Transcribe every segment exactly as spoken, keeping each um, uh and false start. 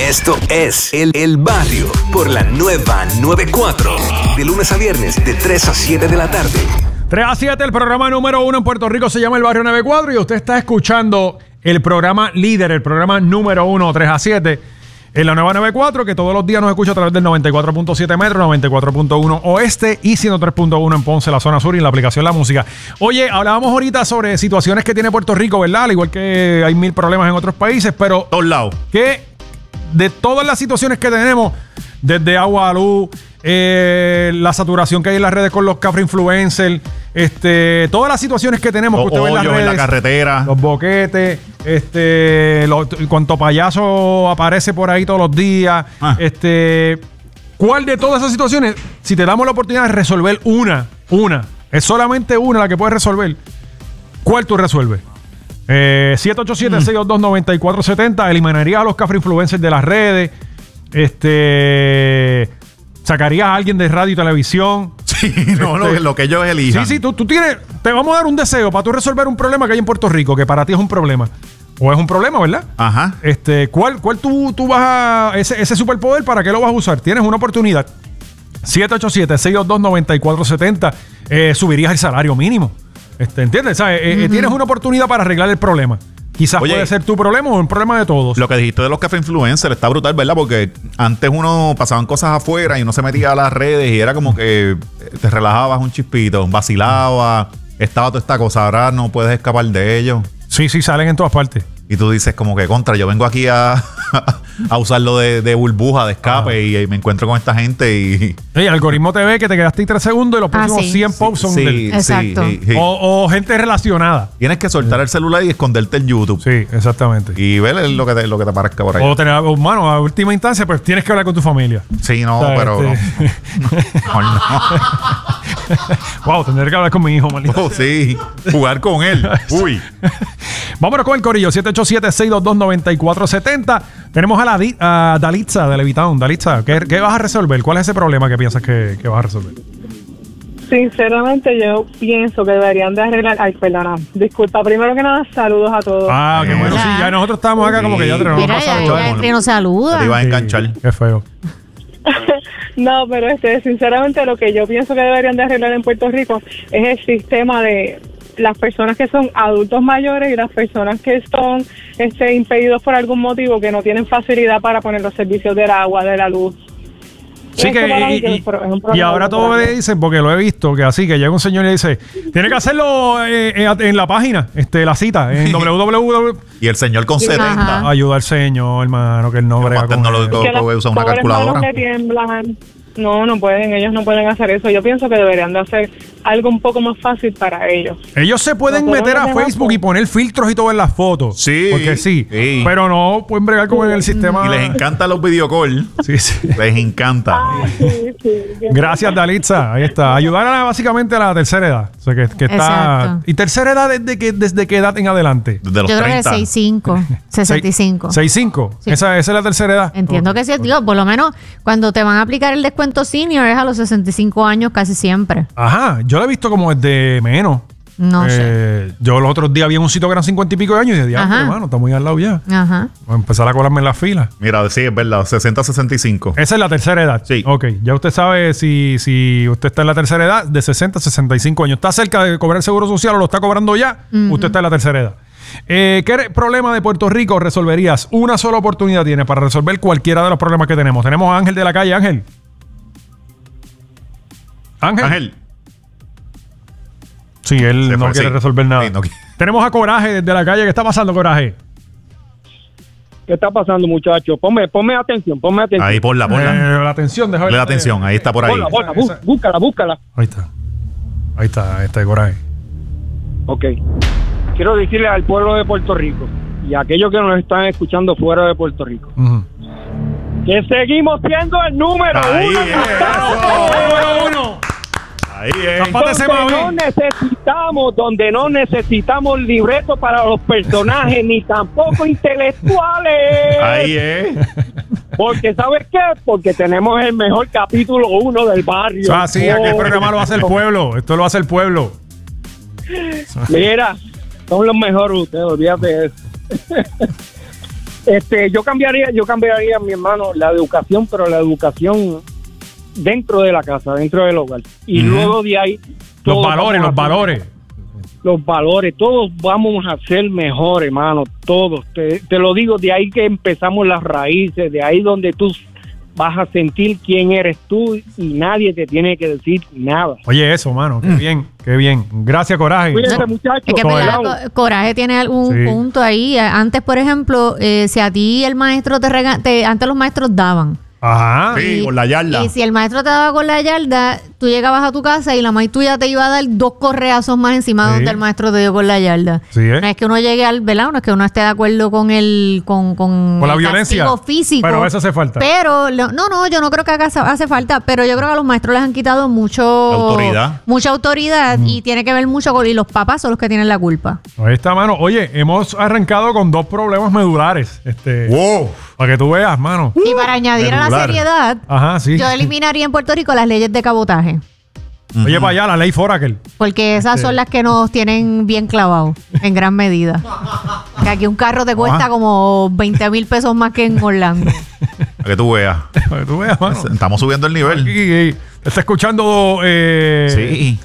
Esto es El, el Barrio por la nueva noventa y cuatro. De lunes a viernes, de tres a siete de la tarde. tres a siete, el programa número uno en Puerto Rico se llama El Barrio noventa y cuatro y usted está escuchando el programa líder, el programa número uno, tres a siete, en la nueva noventa y cuatro, que todos los días nos escucha a través del noventa y cuatro punto siete metro, noventa y cuatro punto uno oeste y ciento tres punto uno en Ponce, la zona sur, y en la aplicación La Música. Oye, hablábamos ahorita sobre situaciones que tiene Puerto Rico, ¿verdad? Al igual que hay mil problemas en otros países, pero... Todos lados. Que de todas las situaciones que tenemos, desde agua, luz, eh, la saturación que hay en las redes con los cafre influencers, este, todas las situaciones que tenemos, Los que usted ve en las hoyos redes, en la carretera, los boquetes, este, lo, cuanto payaso aparece por ahí todos los días, ah. este, ¿cuál de todas esas situaciones, si te damos la oportunidad de resolver una, una, es solamente una la que puedes resolver, ¿cuál tú resuelves? Eh, siete ocho siete, seis dos dos, nueve cuatro siete cero, eliminaría a los cafre influencers de las redes, este, sacarías a alguien de radio y televisión. Sí, no, este, lo, lo que ellos elijan. Sí, sí, tú, tú tienes, te vamos a dar un deseo para tú resolver un problema que hay en Puerto Rico, que para ti es un problema. O es un problema, ¿verdad? Ajá. Este, ¿cuál, cuál tú, tú vas a, ese, ese superpoder, para qué lo vas a usar? Tienes una oportunidad. siete ocho siete, seis dos dos, nueve cuatro siete cero, eh, subirías el salario mínimo. Este, ¿entiendes? ¿Sabes? Uh-huh. Eh, tienes una oportunidad para arreglar el problema. Quizás Oye, puede ser tu problema o un problema de todos. Lo que dijiste de los café influencers está brutal, ¿verdad? Porque antes uno pasaban cosas afuera y uno se metía a las redes y era como que te relajabas un chispito, vacilaba, estaba toda esta cosa. Ahora no puedes escapar de ellos. Sí, sí, salen en todas partes. Y tú dices como que contra, yo vengo aquí a, a usarlo de, de burbuja, de escape, ah. y, y me encuentro con esta gente y... El algoritmo te ve que te quedaste ahí tres segundos y los próximos ah, sí. cien posts son sí, del... Exacto. Sí, sí. O, o gente relacionada. Tienes que soltar sí. el celular y esconderte en YouTube. Sí, exactamente. Y ver lo que te, lo que te aparezca por ahí. O tener, mano, a última instancia, pues tienes que hablar con tu familia. Sí, no, o sea, pero este... no. no, no. Wow, tener que hablar con mi hijo, maldito. Oh, sí. Jugar con él. Uy. Vámonos con el corillo. siete ocho siete, seis dos dos, nueve cuatro siete cero. Tenemos a, la di- a Dalitza de Levitown. Dalitza, ¿qué, ¿qué vas a resolver? ¿Cuál es ese problema que piensas que, que vas a resolver? Sinceramente, yo pienso que deberían de arreglar... Ay, perdona. Disculpa, primero que nada, saludos a todos. Ah, qué bueno. Sí, ya nosotros estábamos acá sí. como que ya tenemos Mira, ya, ya entre nos saluda. Te iba a enganchar. Sí, qué feo. No, pero este, sinceramente lo que yo pienso que deberían de arreglar en Puerto Rico es el sistema de las personas que son adultos mayores y las personas que son este, impedidos por algún motivo, que no tienen facilidad para poner los servicios del agua, de la luz. Sí, que, y, y, y ahora todo me dicen, porque lo he visto, que así, que llega un señor y dice, tiene que hacerlo eh, en, en la página, este, la cita, en doble u doble u doble u. Y el señor con setenta. Ajá. Ayuda al señor, hermano, que el nombre es tecnológico, puede usar una calculadora. Que tiemblan. No, no pueden, ellos no pueden hacer eso. Yo pienso que deberían de hacer algo un poco más fácil para ellos. Ellos se pueden Nosotros meter a Facebook y poner filtros y todo en las fotos. Sí. Porque sí. sí. Pero no pueden bregar como en el sistema. Y les encantan los videocalls. Sí, sí. Les encanta. Ah, sí, sí. Gracias, Dalitza. Ahí está. Ayudar a, básicamente a la tercera edad. O sea, que, que está. Exacto. ¿Y tercera edad desde que desde qué edad en adelante? Desde los Yo treinta. creo que sesenta y cinco, sesenta y cinco. sesenta y cinco. Sí. Esa, esa es la tercera edad. Entiendo okay. que sí, tío. Por lo menos cuando te van a aplicar el descuento senior es a los sesenta y cinco años casi siempre. Ajá. Yo lo he visto como desde menos. No eh, sé. Yo los otros días vi un sitio que eran cincuenta y pico de años y decía, diablo, hermano, está muy al lado ya. Ajá. Voy a empezar a colarme en la fila. Mira, sí, es verdad, sesenta a sesenta y cinco. Esa es la tercera edad. Sí. Ok, ya usted sabe si, si usted está en la tercera edad, de sesenta a sesenta y cinco años. Está cerca de cobrar el seguro social o lo está cobrando ya, uh-huh. usted está en la tercera edad. Eh, ¿Qué problema de Puerto Rico resolverías? Una sola oportunidad tiene para resolver cualquiera de los problemas que tenemos. Tenemos a Ángel de la calle. Ángel. Ángel. Ángel. Sí, él Se no fue, quiere sí. resolver nada. Sí, no. Tenemos a Coraje desde la calle. ¿Qué está pasando, Coraje? ¿Qué está pasando, muchachos? Ponme, ponme atención, ponme atención. Ahí, ponla, ponla. Eh, la atención, déjame Ponle la atención, ahí está por ahí. Ponla, ponla, bú, búscala, búscala. Ahí está. Ahí está, ahí está Coraje. Ok. Quiero decirle al pueblo de Puerto Rico y a aquellos que nos están escuchando fuera de Puerto Rico Uh-huh. que seguimos siendo el número Ahí uno. es, número uno. Ahí es. Donde no necesitamos, donde no necesitamos libretos para los personajes, ni tampoco intelectuales. Ahí es. Porque, ¿sabes qué? Porque tenemos el mejor capítulo uno del barrio. Ah, sí, aquel programa lo hace el pueblo. Esto lo hace el pueblo. Mira, son los mejores ustedes, olvídate de eso. Este, yo cambiaría, yo cambiaría, mi hermano, la educación, pero la educación dentro de la casa, dentro del hogar. Y Ujú. luego de ahí... Los todos valores, vamos los a ser- valores. Los valores, todos vamos a ser mejores, hermano, todos. Te, te lo digo, de ahí que empezamos las raíces, de ahí donde tú vas a sentir quién eres tú y nadie te tiene que decir nada. Oye, eso, mano. Qué Mm. bien, qué bien. Gracias, Coraje. Cuídense, muchachos. Es que Todo verdad, Cuidado. Co- Coraje tiene algún Sí. punto ahí. Antes, por ejemplo, eh, si a ti el maestro te rega te antes los maestros daban. Ajá. Sí, con la yarda. Y si el maestro te daba con la yarda, tú llegabas a tu casa y la maíz tuya te iba a dar dos correazos más encima de Sí. donde el maestro te dio con la yarda. Sí, ¿eh? No es que uno llegue al, ¿verdad? No es que uno esté de acuerdo con el con, con, Con la el violencia. castigo físico. Pero eso hace falta. Pero lo- no, no, yo no creo que haga- hace falta, pero yo creo que a los maestros les han quitado mucho Autoridad. mucha autoridad y tiene que ver mucho con y los papás son los que tienen la culpa. Ahí está, mano. Oye, hemos arrancado con dos problemas medulares. Este, Wow. Para que tú veas, mano. Y para añadir a la Regular. seriedad, Ajá, sí. yo eliminaría en Puerto Rico las leyes de cabotaje. Oye, para allá, la ley Foraker. Porque esas son las que nos tienen bien clavados, en gran medida. Que aquí un carro te cuesta Ah. como veinte mil pesos más que en Orlando. Para que tú veas. Para que tú veas, mano. Estamos subiendo el nivel. Aquí, eh, está escuchando. Eh, Sí.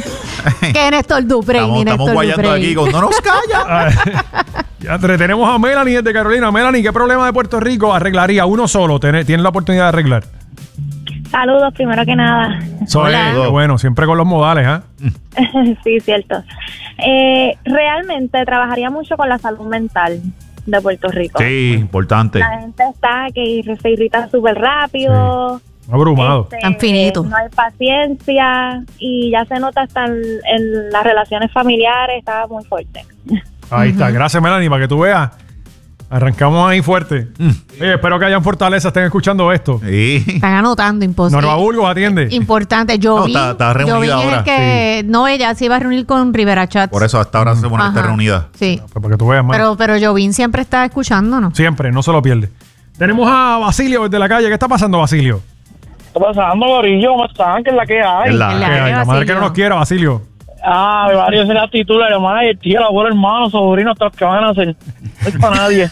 Que Néstor Duprey, Estamos, ni estamos Néstor guayando Duprey. aquí con no nos calla. Ah, ya te- tenemos a Melanie desde Carolina. Melanie, ¿qué problema de Puerto Rico arreglaría uno solo? Tiene, tiene la oportunidad de arreglar. Saludos, primero que nada. Eso Hola. es, qué bueno, siempre con los modales, ¿ah? Sí, cierto. Eh, realmente trabajaría mucho con la salud mental de Puerto Rico. Sí, importante. La gente está que se irrita súper rápido. Abrumado. este, Tan finito. No hay paciencia y ya se nota hasta en, en las relaciones familiares, está muy fuerte. Ahí está. Gracias, Melanie, para que tú veas. Arrancamos ahí fuerte. Oye, espero que hayan Fortaleza, estén escuchando esto. Sí. Están anotando imposible. Norma Burgos atiende. Importante. Yo No, vi, está- está reunida yo vi ahora, que no, ella se iba a reunir con Rivera Chats. Por eso hasta ahora se pone esta Ajá. reunida. Sí. Pues para que tú veas, mano. Pero, pero Jovín siempre está escuchándonos. Siempre, no se lo pierde. Tenemos a Basilio desde la calle. ¿Qué está pasando, Basilio? ¿Qué está pasando, Gorillo? ¿Cómo están? ¿Qué es la que hay? Es la- En ¿Qué la hay? calle, La madre que no Basilio. nos quiera, Basilio. Ah, mi marido, esa es la actitud, la hermana y el tío, el abuelo, hermano, sobrino, hasta los que van a hacer. No es para nadie.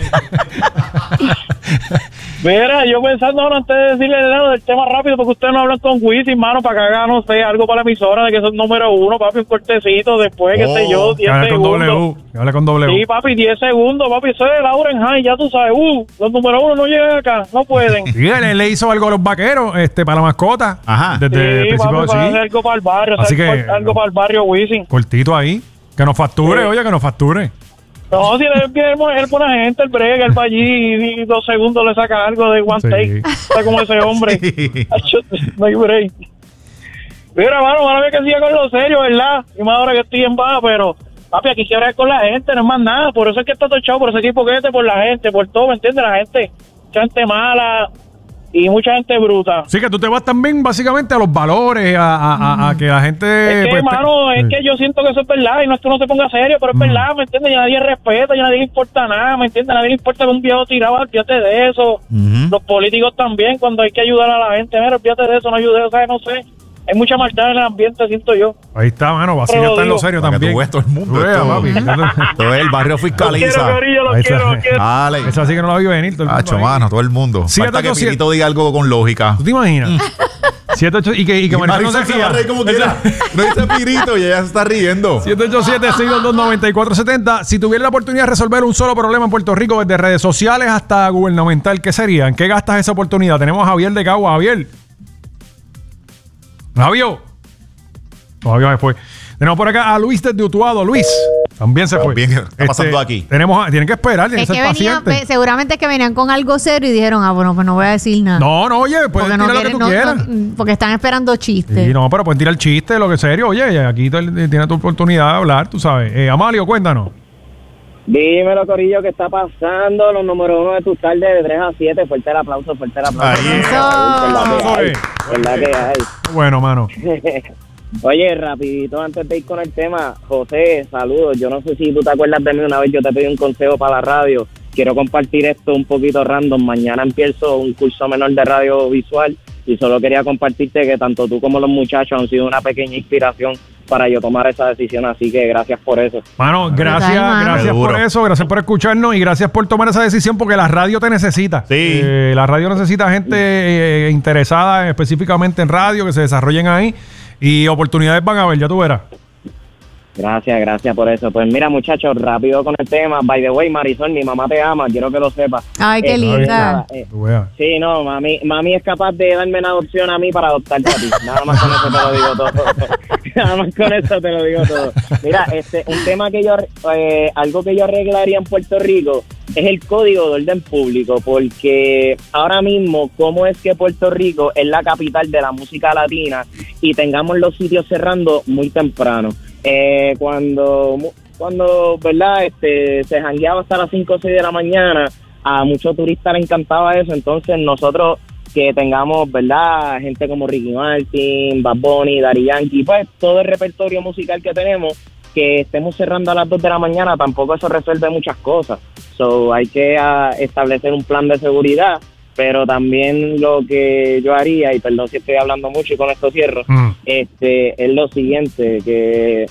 Mira, yo pensando ahora antes de decirle el, el tema rápido, porque ustedes no hablan con Wisin, mano, para que haga, no sé, algo para la emisora de que son número uno, papi, un cortecito, después, qué sé yo, Oh, Que diez hable con segundos. W. Que hable con W. Sí, papi, diez segundos, papi, eso es Lauren High, ya tú sabes, uh, los número uno no llegan acá, no pueden. Sí, él le hizo algo a los vaqueros, este, para la mascota. Ajá. Desde el Sí, principio, papi, para hacer sí. algo para el barrio, Así hacer que, algo no. para el barrio Wisin. Cortito ahí. Que nos facture, Sí. oye, que nos facture. No, si él es bien, él buena gente, él brega, él va allí y, y dos segundos le saca algo de one Sí. take. Está como ese hombre. Sí. Acho, no hay break. Mira, hermano, ahora que siga con lo serio, ¿verdad? Y más ahora que estoy en baja, pero, papi, aquí quiero hablar con la gente, no es más nada. Por eso es que está tochado, por ese equipo que este, por la gente, por todo, ¿me entiendes? La gente, mucha gente mala y mucha gente bruta. Sí, que tú te vas también básicamente a los valores, a, a- a- a que la gente... Es que, pues, te- hermano, es Sí. que yo siento que eso es verdad y no es que uno se ponga serio, pero es verdad, ¿me entiendes? Y nadie respeta, y a nadie le importa nada, ¿me entiendes? A nadie le importa que un viejo tirado, olvídate de eso. Ujú. Los políticos también, cuando hay que ayudar a la gente, mira, olvídate de eso, no ayude, o sea, no sé. Hay mucha maldad en el ambiente, siento yo. Ahí está, mano. Basilio Pero está en lo digo, serio Para que también. tú veas todo el mundo. Tú veas, Esto- papi. Esto es el barrio Los quiero, fiscaliza. Corillo, los Ahí está. quiero, los quiero. Dale. Esa sí que no la vi venir. Todo el mundo Hacho, ahí. mano, todo el mundo. Siete, Falta que ocho, siete. Pirito diga algo con lógica. ¿Tú te imaginas? Siete, ocho, y que, y que Y Marisol no Marisol se se va a ría. reír como quiera. No dice Pirito y ella se está riendo. siete ocho siete, seis dos dos, nueve cuatro siete cero. Si tuviera la oportunidad de resolver un solo problema en Puerto Rico, desde redes sociales hasta gubernamental, ¿qué sería? ¿En qué gastas esa oportunidad? Tenemos a Javier de Cagua. Javier. Javier. Todavía me fue. Tenemos por acá a Luis desde Utuado. Luis. También se fue. Bien, ¿qué está pasando aquí? Tenemos a- tienen que esperar, tienen Es que que ser venían, pacientes. pe- seguramente es que venían con algo serio y dijeron, ah, bueno, pues no voy a decir nada. No, no, oye, puedes porque tirar no lo que quieren, tú no- quieras. no- porque están esperando chistes. Sí, no, pero pueden tirar chiste, lo que es serio. Oye, aquí te- tienes tu oportunidad de hablar, tú sabes. Eh, Amalio, cuéntanos. Dímelo, Corillo, ¿qué está pasando? Los número uno de tus tardes de tres a siete. Fuerte el aplauso, fuerte el aplauso. Ahí es. ¿Verdad que hay? Eso ¿Verdad que hay? Bueno, mano. Oye, rapidito, antes de ir con el tema, José, saludos. Yo no sé si tú te acuerdas de mí, una vez yo te pedí un consejo para la radio. Quiero compartir esto un poquito random. Mañana empiezo un curso menor de radio visual y solo quería compartirte que tanto tú como los muchachos han sido una pequeña inspiración para yo tomar esa decisión, así que gracias por eso. Mano, gracias, Brutal, mano. gracias por eso, gracias por escucharnos y gracias por tomar esa decisión porque la radio te necesita. Sí. Eh, la radio necesita gente eh, interesada específicamente en radio, que se desarrollen ahí y oportunidades van a haber, ya tú verás. Gracias, gracias por eso. Pues mira, muchachos, rápido con el tema. By the way, Marisol, mi mamá te ama, quiero que lo sepas. Ay, qué Eh, linda. nada, eh, Tú veas. sí, no, mami, mami es capaz de darme una adopción a mí para adoptarte a ti. Nada más con eso te lo digo todo. Nada más con eso te lo digo todo. Mira, este, un tema que yo, eh, algo que yo arreglaría en Puerto Rico es el código de orden público, porque ahora mismo, ¿cómo es que Puerto Rico es la capital de la música latina y tengamos los sitios cerrando muy temprano? Eh, cuando, cuando, ¿verdad? Este, se jangueaba hasta las cinco o seis de la mañana, a muchos turistas les encantaba eso, entonces nosotros que tengamos, ¿verdad? Gente como Ricky Martin, Bad Bunny, Daddy Yankee, pues todo el repertorio musical que tenemos, que estemos cerrando a las dos de la mañana, tampoco eso resuelve muchas cosas. So, hay que uh, establecer un plan de seguridad, pero también lo que yo haría, y perdón si estoy hablando mucho y con esto cierro, Mm. este, es lo siguiente, que,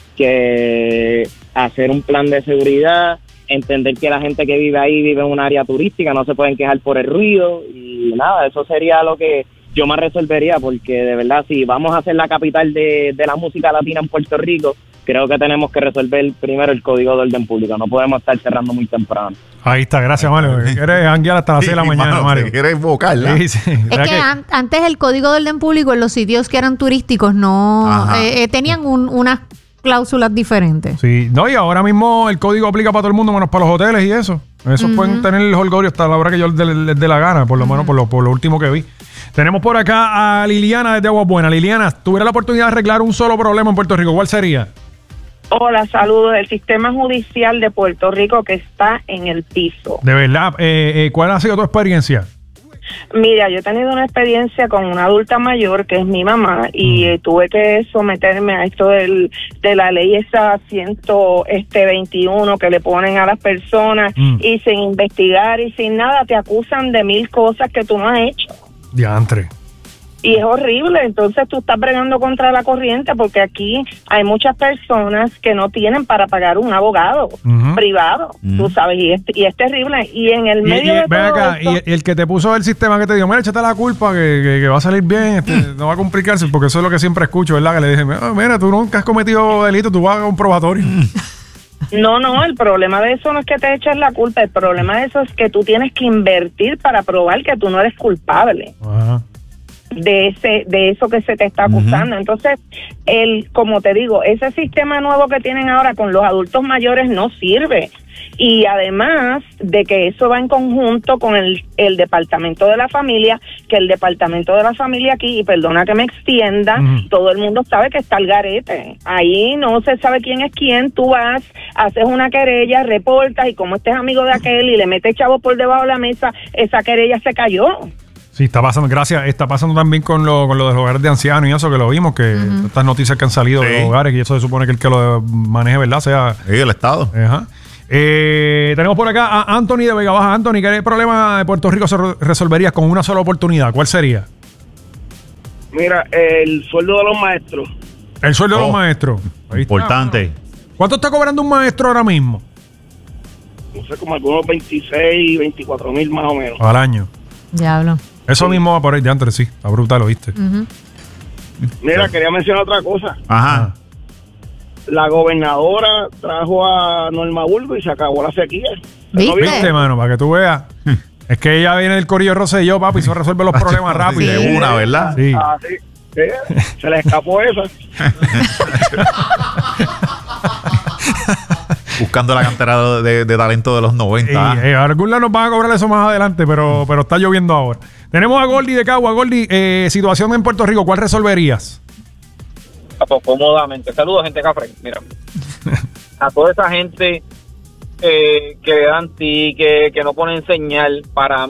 que hacer un plan de seguridad, entender que la gente que vive ahí vive en un área turística, no se pueden quejar por el ruido, y nada, eso sería lo que yo más resolvería, porque de verdad, si vamos a ser la capital de, de la música latina en Puerto Rico, creo que tenemos que resolver primero el código de orden público, no podemos estar cerrando muy temprano. Ahí está, gracias, Mario. Quieres janguear hasta las seis de la Sí, mañana, mano, Mario. te quieres vocarla. Sí, sí. Es ¿Verdad que, que- an- antes el código de orden público en los sitios que eran turísticos no Ajá. eh, eh, tenían un- unas cláusulas diferentes. Sí, no, y ahora mismo el código aplica para todo el mundo, menos para los hoteles y eso. Esos pueden tener el holgorio hasta la hora que yo les dé- les dé la gana, por lo menos por lo, por lo último que vi. Tenemos por acá a Liliana desde Aguas Buenas. Liliana, tuviera la oportunidad de arreglar un solo problema en Puerto Rico, ¿cuál sería? Hola, saludos. El sistema judicial de Puerto Rico que está en el piso. De verdad, eh, eh, ¿cuál ha sido tu experiencia? Mira, yo he tenido una experiencia con una adulta mayor que es mi mamá y eh, tuve que someterme a esto del, de la ley esa ciento veintiuno que le ponen a las personas Mm. y sin investigar y sin nada te acusan de mil cosas que tú no has hecho. Diantre. Y es horrible, entonces tú estás bregando contra la corriente porque aquí hay muchas personas que no tienen para pagar un abogado Ujú. privado, tú sabes, y es, y es terrible. Y en el Y, medio y- de ven todo acá, esto, y, y el que te puso el sistema que te dijo, mira, échate la culpa, que, que- que va a salir bien, este, no va a complicarse, porque eso es lo que siempre escucho, ¿verdad? Que le dicen, "Ah, mira, tú nunca has cometido delito, tú vas a un probatorio. no, no, el problema de eso no es que te eches la culpa, el problema de eso es que tú tienes que invertir para probar que tú no eres culpable Ajá. de ese de eso que se te está acusando. Entonces, el como te digo, ese sistema nuevo que tienen ahora con los adultos mayores no sirve. Y además de que eso va en conjunto con el, el Departamento de la Familia, que el Departamento de la Familia aquí, y perdona que me extienda, Ujú. todo el mundo sabe que está el garete. Ahí no se sabe quién es quién, tú vas, haces una querella, reportas, y como este es amigo de aquel y le metes chavo por debajo de la mesa, esa querella se cayó. Sí, está pasando, gracias, está pasando también con lo, con lo de los hogares de ancianos y eso que lo vimos, que estas noticias que han salido de Sí. los hogares, y eso se supone que el que lo maneje, ¿verdad? Sea... Sí, el Estado. Ajá. Eh, tenemos por acá a Anthony de Vega Baja. Anthony, ¿qué problema de Puerto Rico se re- resolverías con una sola oportunidad? ¿Cuál sería? Mira, el sueldo de los maestros. El sueldo de Oh, los maestros. Ahí está. Importante. ¿Cuánto está cobrando un maestro ahora mismo? No sé, como algunos veintiséis, veinticuatro mil más o menos. Al año. Diablo. Eso mismo va por ahí de antes, sí. Está brutal, ¿oíste? Ujú. Mira, quería mencionar otra cosa. Ajá. La gobernadora trajo a Norma Bulbo y se acabó la sequía. ¿No ¿Viste? ¿Viste, mano? Para que tú veas. Es que ella viene del corillo Rosselló, papi, y se resuelve los problemas rápido. De una, ¿verdad? Sí. Ah, sí. Sí, se le escapó esa. Buscando la cantera de, de talento de los Y, noventa. eh, a algún lado nos van a cobrar eso más adelante, pero, pero está lloviendo ahora. Tenemos a Gordy de Cagua. Gordy, eh, situación en Puerto Rico, ¿cuál resolverías? Pues cómodamente. Saludos, gente cafre. Mira, a toda esa gente eh, que le dan ticket, que no ponen señal, para mí